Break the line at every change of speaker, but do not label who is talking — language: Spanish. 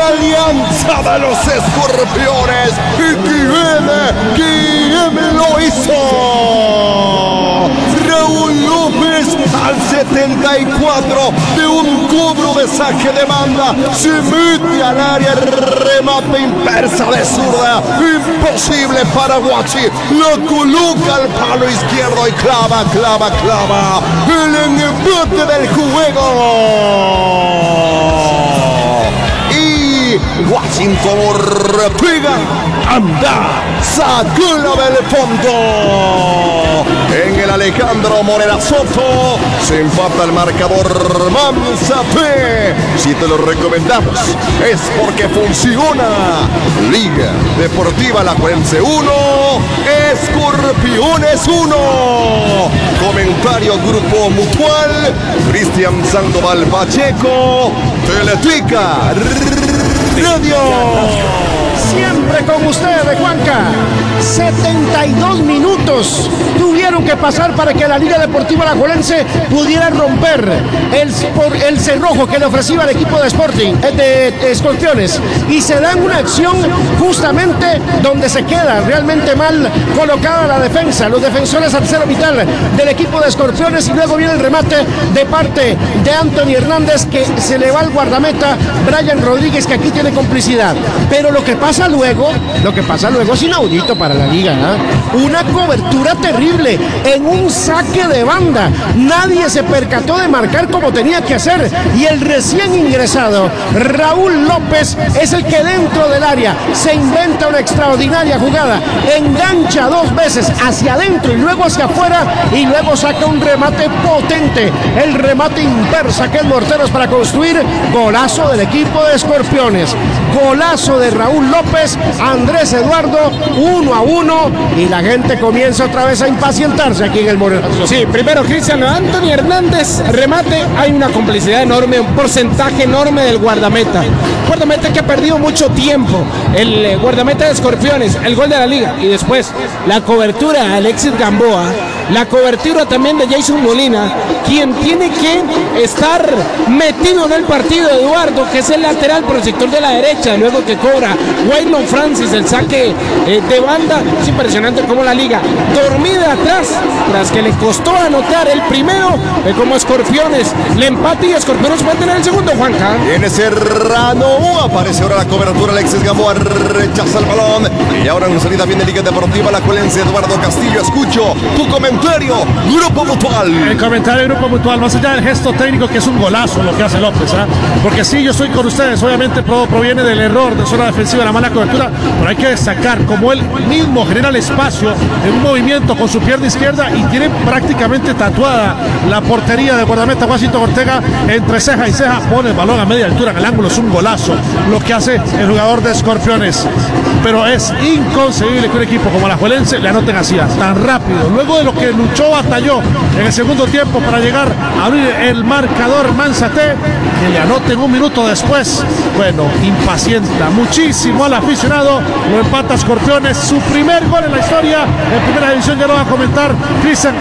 Alianza de los Escorpiones. ¿Y quién lo hizo? Raúl López al 74 de un cobro de saque de banda. Se mete al área, remate impersa de zurda. Imposible para Guachi. Lo coloca al palo izquierdo y clava. El embate del juego. Washington pega, anda, sacó del fondo. En el Alejandro Morera Soto se empata el marcador Manzapé. Si te lo recomendamos es porque funciona. Liga Deportiva Alajuelense 1, Escorpiones 1. Comentario Grupo Mutual, Cristian Sandoval Pacheco, Teletica Radio.
Siempre con ustedes, Juanca. 72 minutos tuvieron que pasar para que la Liga Deportiva Alajuelense pudiera romper el cerrojo que le ofrecía al equipo de Sporting, de Escorpiones, y se dan una acción justamente donde se queda realmente mal colocada la defensa, los defensores al cero vital del equipo de Escorpiones, y luego viene el remate de parte de Anthony Hernández, que se le va al guardameta Brian Rodríguez, que aquí tiene complicidad. Pero lo que pasa luego es inaudito para la liga, ¿eh? Una cobertura terrible en un saque de banda. Nadie se percató de marcar como tenía que hacer, y el recién ingresado Raúl López es el que dentro del área se inventa una extraordinaria jugada, engancha dos veces hacia adentro y luego hacia afuera, y luego saca un remate potente, el remate impersa que es Morteros para construir. Golazo del equipo de Escorpiones, golazo de Raúl López, Andrés Eduardo, 1-1, y la gente comienza otra vez a impacientarse aquí en el Morera.
Sí, primero Cristian, Anthony Hernández, remate, hay una complicidad enorme, un porcentaje enorme del guardameta que ha perdido mucho tiempo, el guardameta de Escorpiones, el gol de la liga, y después la cobertura de Alexis Gamboa, la cobertura también de Jason Molina, quien tiene que estar metido en el partido, Eduardo, que es el lateral por el sector de la derecha, luego que cobra Waylon Francis el saque de banda. Es impresionante cómo la liga dormida atrás, tras que le costó anotar el primero, como Escorpiones le empate, y Escorpiones puede tener el segundo, Juanca.
Viene Serrano, aparece ahora la cobertura, Alexis Gamboa rechaza el balón, y ahora en salida viene Liga Deportiva Alajuelense. Eduardo Castillo, escucho tu comentario, Grupo Mutual.
El comentario del Grupo Mutual, más allá del gesto técnico, que es un golazo lo que hace López, ¿eh? Porque sí, yo estoy con ustedes, obviamente proviene del error de zona defensiva, la mala cobertura, pero hay que destacar como él mismo genera el espacio en un movimiento con su pierna izquierda, y tiene prácticamente tatuada la portería de guardameta Washington Ortega entre ceja y ceja, pone el balón a media altura en el ángulo. Es un golazo lo que hace el jugador de Escorpiones, pero es inconcebible que un equipo como Alajuelense le anoten así tan rápido, luego de lo que luchó, batalló en el segundo tiempo para llegar a abrir el marcador Manzate, que le anoten un minuto después. Bueno, impacienta muchísimo al aficionado, lo empata Escorpiones, su primer gol en la historia en primera división. Ya lo va a comentar Cristian